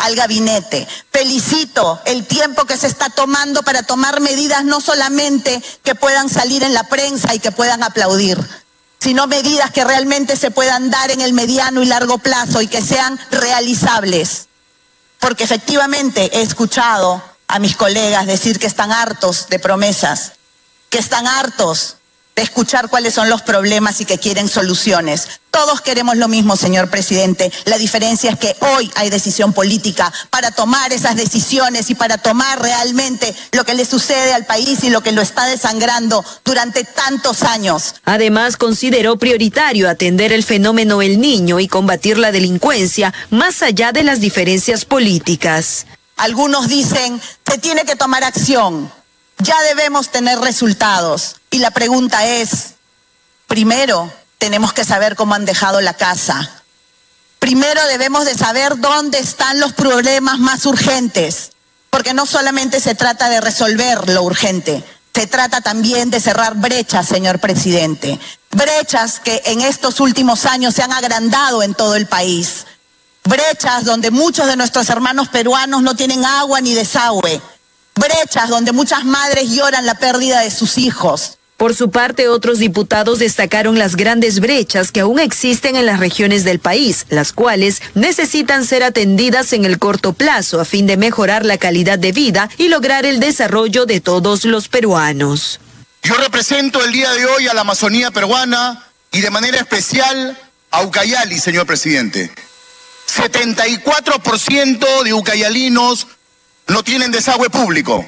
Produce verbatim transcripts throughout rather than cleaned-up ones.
al gabinete. Felicito el tiempo que se está tomando para tomar medidas no solamente que puedan salir en la prensa y que puedan aplaudir, sino medidas que realmente se puedan dar en el mediano y largo plazo y que sean realizables. Porque efectivamente he escuchado a mis colegas decir que están hartos de promesas, que están hartos de escuchar cuáles son los problemas y que quieren soluciones. Todos queremos lo mismo, señor presidente. La diferencia es que hoy hay decisión política para tomar esas decisiones y para tomar realmente lo que le sucede al país y lo que lo está desangrando durante tantos años. Además, consideró prioritario atender el fenómeno El Niño y combatir la delincuencia más allá de las diferencias políticas. Algunos dicen, se tiene que tomar acción. Ya debemos tener resultados. Y la pregunta es, primero, tenemos que saber cómo han dejado la casa. Primero debemos de saber dónde están los problemas más urgentes. Porque no solamente se trata de resolver lo urgente, se trata también de cerrar brechas, señor presidente. Brechas que en estos últimos años se han agrandado en todo el país. Brechas donde muchos de nuestros hermanos peruanos no tienen agua ni desagüe. Brechas donde muchas madres lloran la pérdida de sus hijos. Por su parte, otros diputados destacaron las grandes brechas que aún existen en las regiones del país, las cuales necesitan ser atendidas en el corto plazo a fin de mejorar la calidad de vida y lograr el desarrollo de todos los peruanos. Yo represento el día de hoy a la Amazonía peruana y de manera especial a Ucayali, señor presidente. setenta y cuatro por ciento de ucayalinos no tienen desagüe público.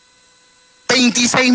veintiséis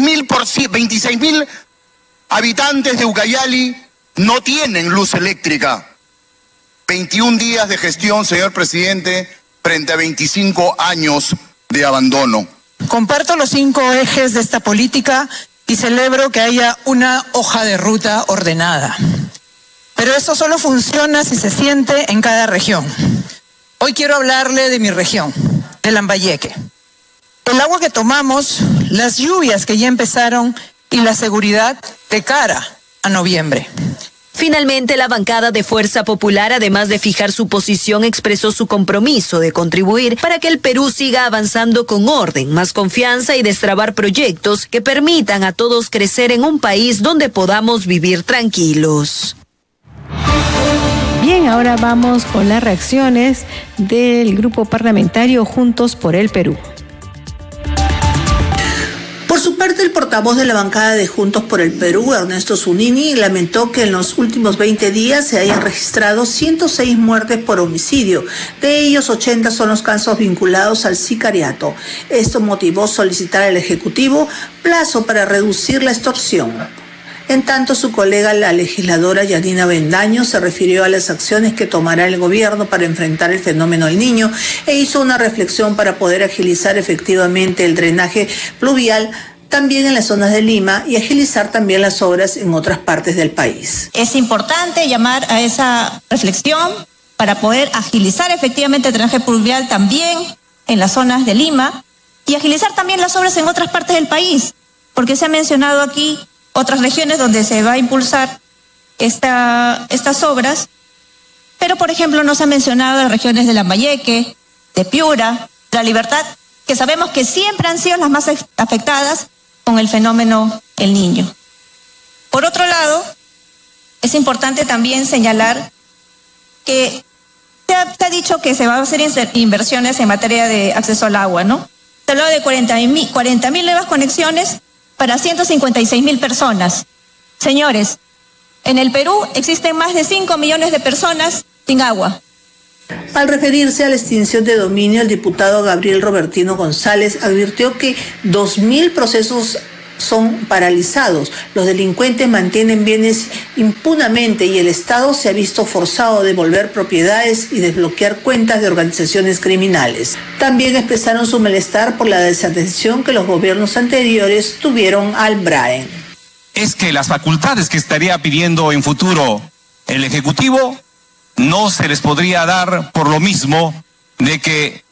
mil habitantes de Ucayali no tienen luz eléctrica. veintiún días de gestión, señor presidente, frente a veinticinco años de abandono. Comparto los cinco ejes de esta política y celebro que haya una hoja de ruta ordenada. Pero esto solo funciona si se siente en cada región. Hoy quiero hablarle de mi región, de Lambayeque. El agua que tomamos, las lluvias que ya empezaron y la seguridad de cara a noviembre. Finalmente, la bancada de Fuerza Popular, además de fijar su posición, expresó su compromiso de contribuir para que el Perú siga avanzando con orden, más confianza y destrabar proyectos que permitan a todos crecer en un país donde podamos vivir tranquilos. Bien, ahora vamos con las reacciones del grupo parlamentario Juntos por el Perú. Por su parte, el portavoz de la bancada de Juntos por el Perú, Ernesto Zunini, lamentó que en los últimos veinte días se hayan registrado ciento seis muertes por homicidio. De ellos, ochenta son los casos vinculados al sicariato. Esto motivó solicitar al Ejecutivo plazo para reducir la extorsión. En tanto, su colega, la legisladora Yanina Bendaño, se refirió a las acciones que tomará el gobierno para enfrentar el fenómeno del Niño e hizo una reflexión para poder agilizar efectivamente el drenaje pluvial también en las zonas de Lima y agilizar también las obras en otras partes del país. Es importante llamar a esa reflexión para poder agilizar efectivamente el drenaje pluvial también en las zonas de Lima y agilizar también las obras en otras partes del país, porque se ha mencionado aquí otras regiones donde se va a impulsar esta, estas obras, pero por ejemplo no se ha mencionado las regiones de Lambayeque, de Piura, de La Libertad, que sabemos que siempre han sido las más afectadas con el fenómeno El Niño. Por otro lado, es importante también señalar que se ha, se ha dicho que se van a hacer inversiones en materia de acceso al agua, ¿no? Se habla de cuarenta mil nuevas conexiones para ciento cincuenta y seis mil personas. Señores, en el Perú existen más de cinco millones de personas sin agua. Al referirse a la extinción de dominio, el diputado Gabriel Robertino González advirtió que dos mil procesos son paralizados. Los delincuentes mantienen bienes impunamente y el Estado se ha visto forzado a devolver propiedades y desbloquear cuentas de organizaciones criminales. También expresaron su malestar por la desatención que los gobiernos anteriores tuvieron al B R A E. Es que las facultades que estaría pidiendo en futuro el Ejecutivo no se les podría dar por lo mismo de que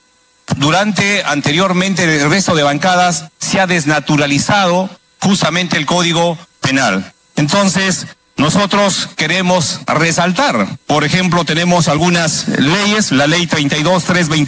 durante, anteriormente, el resto de bancadas se ha desnaturalizado justamente el Código Penal. Entonces, nosotros queremos resaltar, por ejemplo, tenemos algunas leyes, la ley treinta y dos mil trescientos veintiuno,